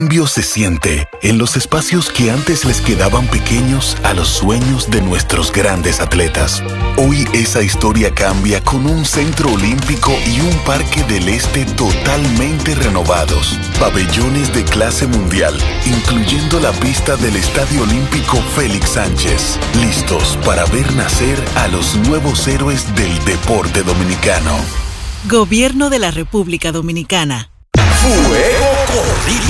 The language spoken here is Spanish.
Cambio se siente en los espacios que antes les quedaban pequeños a los sueños de nuestros grandes atletas. Hoy esa historia cambia con un centro olímpico y un parque del este totalmente renovados. Pabellones de clase mundial, incluyendo la pista del Estadio Olímpico Félix Sánchez. Listos para ver nacer a los nuevos héroes del deporte dominicano. Gobierno de la República Dominicana. Fuego Corrido.